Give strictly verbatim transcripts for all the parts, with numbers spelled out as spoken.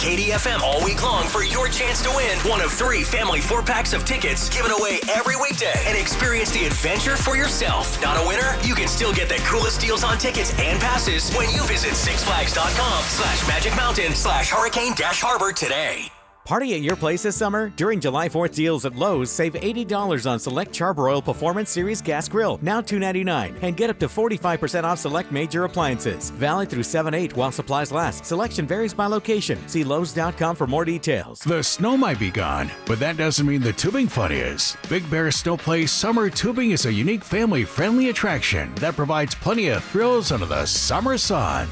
K D F M all week long for your chance to win one of three family four-packs of tickets given away every weekday and experience the adventure for yourself. Not a winner? You can still get the coolest deals on tickets and passes when you visit sixflags.com slash Magic Mountain slash Hurricane Dash Harbor today. Party at your place this summer? During July fourth deals at Lowe's, save eighty dollars on select Charbroil Performance Series Gas Grill, now two ninety-nine, and get up to forty-five percent off select major appliances. Valid through seven eight while supplies last. Selection varies by location. See Lowe's dot com for more details. The snow might be gone, but that doesn't mean the tubing fun is. Big Bear Snow Play Summer Tubing is a unique family-friendly attraction that provides plenty of thrills under the summer sun.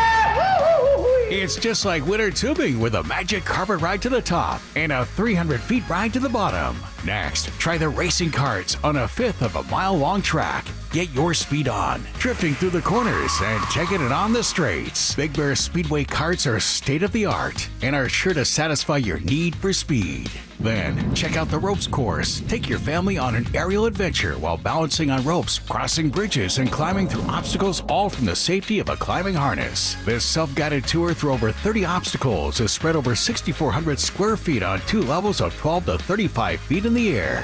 It's just like winter tubing with a magic carpet ride to the top and a three hundred feet ride to the bottom. Next, try the racing carts on a fifth of a mile-long track. Get your speed on, drifting through the corners and checking it on the straights. Big Bear Speedway carts are state-of-the-art and are sure to satisfy your need for speed. Then, check out the ropes course. Take your family on an aerial adventure while balancing on ropes, crossing bridges, and climbing through obstacles, all from the safety of a climbing harness. This self-guided tour through over thirty obstacles is spread over six thousand four hundred square feet on two levels of twelve to thirty-five feet in the air.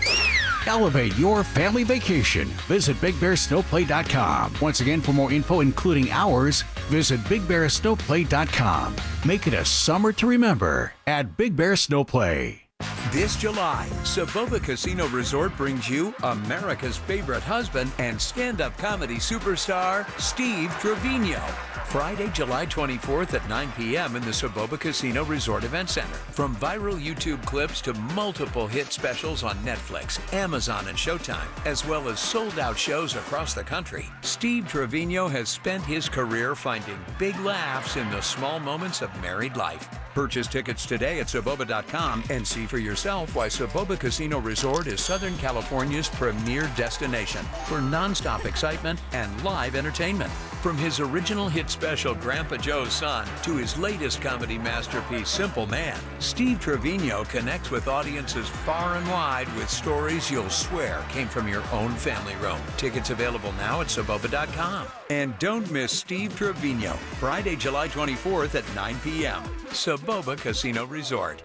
Elevate your family vacation. Visit Big Bear Snow Play dot com. Once again, for more info, including hours, visit Big Bear Snow Play dot com. Make it a summer to remember at Big Bear Snow Play. This July, Soboba Casino Resort brings you America's favorite husband and stand-up comedy superstar, Steve Trevino. Friday, July twenty-fourth at nine p.m. in the Soboba Casino Resort Event Center. From viral YouTube clips to multiple hit specials on Netflix, Amazon, and Showtime, as well as sold-out shows across the country, Steve Trevino has spent his career finding big laughs in the small moments of married life. Purchase tickets today at Soboba dot com and see for yourself why Soboba Casino Resort is Southern California's premier destination for nonstop excitement and live entertainment. From his original hit special Grandpa Joe's Son to his latest comedy masterpiece Simple Man, Steve Trevino connects with audiences far and wide with stories you'll swear came from your own family room. Tickets available now at Soboba dot com. And don't miss Steve Trevino, Friday, July twenty-fourth at nine p.m. Soboba Casino Resort.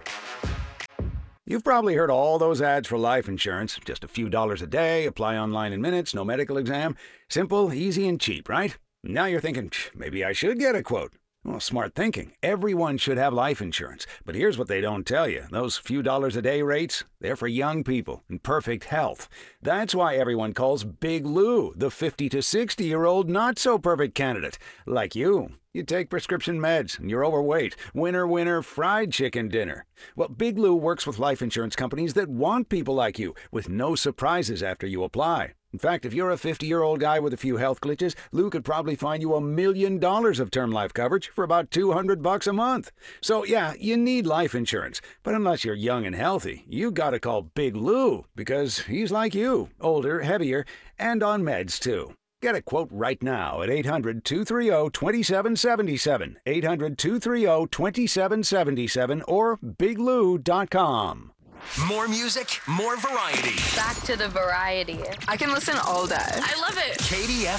You've probably heard all those ads for life insurance. Just a few dollars a day, apply online in minutes, no medical exam. Simple, easy, and cheap, right? Now you're thinking, maybe I should get a quote. Well, smart thinking. Everyone should have life insurance. But here's what they don't tell you. Those few dollars a day rates, they're for young people in perfect health. That's why everyone calls Big Lou the fifty to sixty-year-old not-so-perfect candidate. Like you. You take prescription meds, and you're overweight. Winner, winner, fried chicken dinner. Well, Big Lou works with life insurance companies that want people like you, with no surprises after you apply. In fact, if you're a fifty-year-old guy with a few health glitches, Lou could probably find you a million dollars of term life coverage for about two hundred bucks a month. So yeah, you need life insurance. But unless you're young and healthy, you gotta call Big Lou, because he's like you, older, heavier, and on meds too. Get a quote right now at eight hundred, two three zero, two seven seven seven, eight hundred, two three zero, two seven seven seven, or big lou dot com. More music, more variety. Back to the variety. I can listen all day. I love it. K D F